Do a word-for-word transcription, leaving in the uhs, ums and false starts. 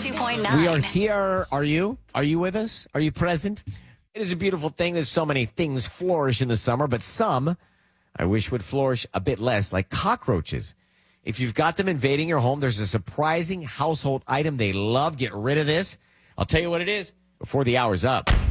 two point nine. We are here. Are you? Are you with us? Are you present? It is a beautiful thing. There's so many things flourish in the summer, but some I wish would flourish a bit less, like cockroaches. If you've got them invading your home, there's a surprising household item they love. Get rid of this. I'll tell you what it is before the hour's up.